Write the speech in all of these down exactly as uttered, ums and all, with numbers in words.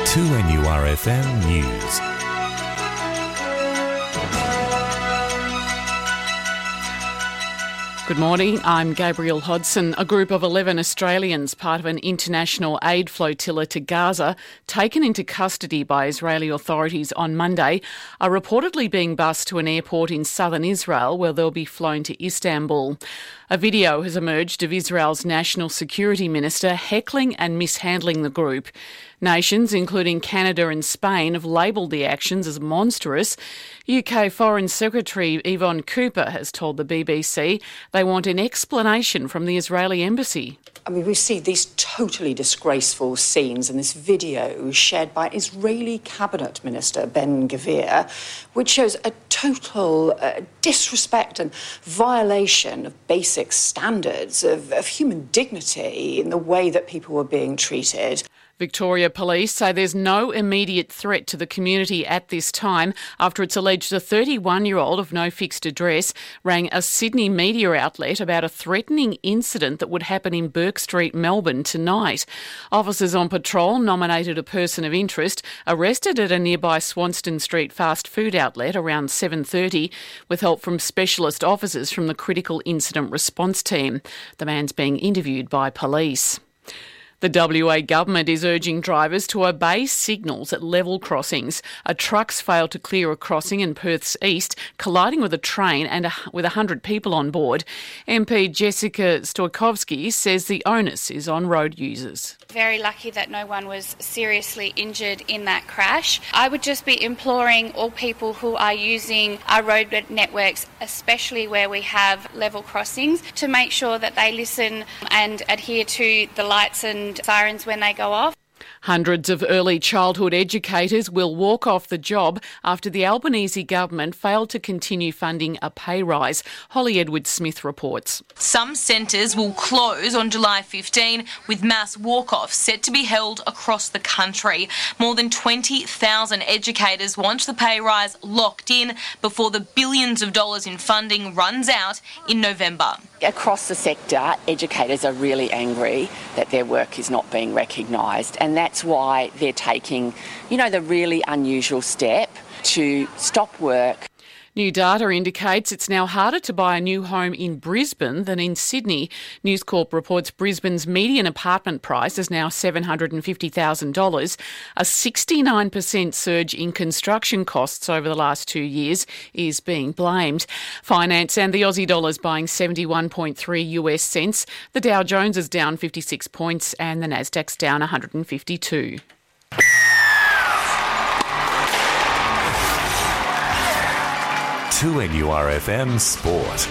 two N U R F M News. Good morning, I'm Gabrielle Hodson. A group of eleven Australians, part of an international aid flotilla to Gaza, taken into custody by Israeli authorities on Monday, are reportedly being bused to an airport in southern Israel where they'll be flown to Istanbul. A video has emerged of Israel's National Security Minister heckling and mishandling the group. Nations, including Canada and Spain, have labelled the actions as monstrous. U K Foreign Secretary Yvonne Cooper has told the B B C they want an explanation from the Israeli embassy. I mean, we see these totally disgraceful scenes in this video shared by Israeli Cabinet Minister Ben-Gvir, which shows a total uh, disrespect and violation of basic standards of, of human dignity in the way that people were being treated. Victoria Police say there's no immediate threat to the community at this time after it's alleged a thirty-one-year-old of no fixed address rang a Sydney media outlet about a threatening incident that would happen in Bourke Street, Melbourne tonight. Officers on patrol nominated a person of interest, arrested at a nearby Swanston Street fast food outlet around seven thirty with help from specialist officers from the Critical Incident Response Team. The man's being interviewed by police. The W A government is urging drivers to obey signals at level crossings. A truck's failed to clear a crossing in Perth's east, colliding with a train and a, with one hundred people on board. M P Jessica Stoikovsky says the onus is on road users. Very lucky that no one was seriously injured in that crash. I would just be imploring all people who are using our road networks, especially where we have level crossings, to make sure that they listen and adhere to the lights and sirens when they go off. Hundreds of early childhood educators will walk off the job after the Albanese government failed to continue funding a pay rise. Holly Edwards-Smith reports. Some centres will close on July fifteenth, with mass walk-offs set to be held across the country. More than twenty thousand educators want the pay rise locked in before the billions of dollars in funding runs out in November. Across the sector, educators are really angry that their work is not being recognised, and that's why they're taking, you know, the really unusual step to stop work. New data indicates it's now harder to buy a new home in Brisbane than in Sydney. News Corp reports Brisbane's median apartment price is now seven hundred fifty thousand dollars. A sixty-nine percent surge in construction costs over the last two years is being blamed. Finance and the Aussie dollar is buying seventy-one point three U S cents. The Dow Jones is down fifty-six points and the Nasdaq's down one hundred fifty-two. two N U R F M Sport.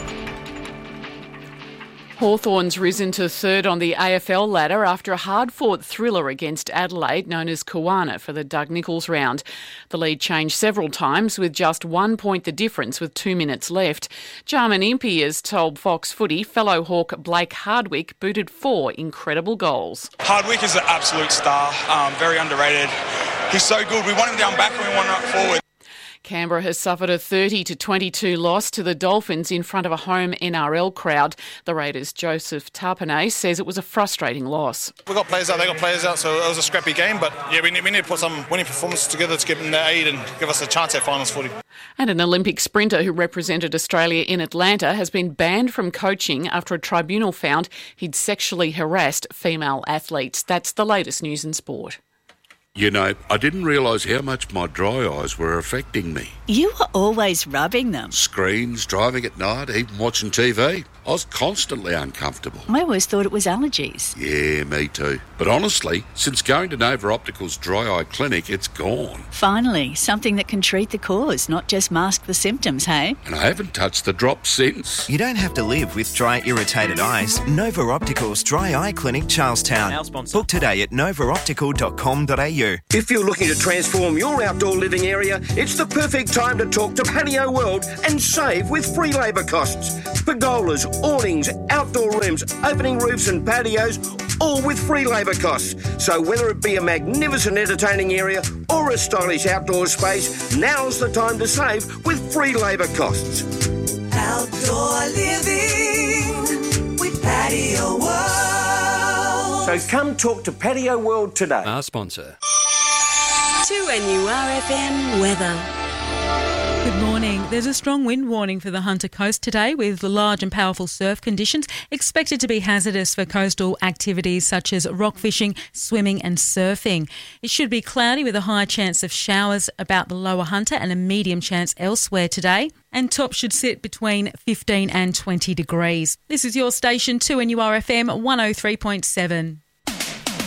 Hawthorn's risen to third on the A F L ladder after a hard-fought thriller against Adelaide known as Kawana for the Doug Nicholls round. The lead changed several times with just one point the difference with two minutes left. Jarman Impey has told Fox Footy fellow Hawk Blake Hardwick booted four incredible goals. Hardwick is an absolute star, um, very underrated. He's so good. We want him down back and we want him up forward. Canberra has suffered a thirty to twenty-two loss to the Dolphins in front of a home N R L crowd. The Raiders' Joseph Tarpanay says it was a frustrating loss. We got players out, they got players out, so it was a scrappy game. But yeah, we need, we need to put some winning performances together to give them their aid and give us a chance at finals footy. And an Olympic sprinter who represented Australia in Atlanta has been banned from coaching after a tribunal found he'd sexually harassed female athletes. That's the latest news in sport. You know, I didn't realise how much my dry eyes were affecting me. You were always rubbing them. Screens, driving at night, even watching T V. I was constantly uncomfortable. I always thought it was allergies. Yeah, me too. But honestly, since going to Nova Optical's dry eye clinic, it's gone. Finally, something that can treat the cause, not just mask the symptoms, hey? And I haven't touched the drops since. You don't have to live with dry, irritated eyes. Nova Optical's Dry Eye Clinic, Charlestown. Our sponsor. Book today at nova optical dot com dot a u. If you're looking to transform your outdoor living area, it's the perfect time to talk to Patio World and save with free labour costs. Pergolas, awnings, outdoor rooms, opening roofs and patios, all with free labour costs. So whether it be a magnificent entertaining area or a stylish outdoor space, now's the time to save with free labour costs. Outdoor living with Patio World. So come talk to Patio World today. Our sponsor. two N U R F M weather. Good morning. There's a strong wind warning for the Hunter Coast today with large and powerful surf conditions expected to be hazardous for coastal activities such as rock fishing, swimming and surfing. It should be cloudy with a high chance of showers about the lower Hunter and a medium chance elsewhere today. And top should sit between fifteen and twenty degrees. This is your station two N U R F M one oh three point seven.